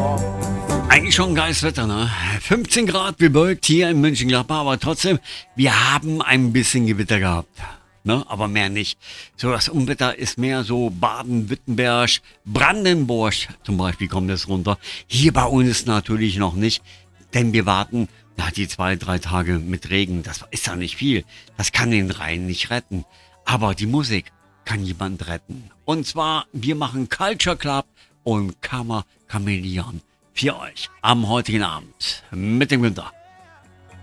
Eigentlich schon geiles Wetter, ne? 15 Grad bewölkt hier in Mönchengladbach, aber trotzdem, wir haben ein bisschen Gewitter gehabt. Ne? Aber mehr nicht. So, das Unwetter ist mehr so Baden-Württemberg, Brandenburg zum Beispiel kommt es runter. Hier bei uns natürlich noch nicht, denn wir warten die 2, 3 Tage mit Regen. Das ist ja nicht viel. Das kann den Rhein nicht retten. Aber die Musik kann jemand retten. Und zwar, wir machen Culture Club und Kammer Chameleon für euch am heutigen Abend mit dem Günther.